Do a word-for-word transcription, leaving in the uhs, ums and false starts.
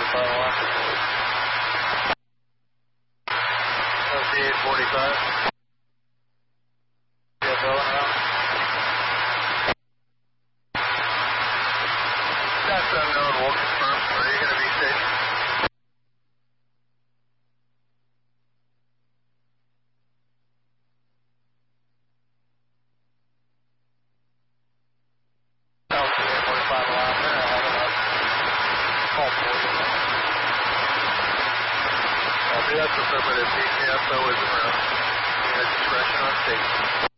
forty-five one. eight forty-five. Yeah, going around. That's unknown, we'll confirm. Are you going to be safe? eight forty-five alarm there, I have enough. Call forty. Uh, that's affirmative, D K F O is around. You have discretion on safety.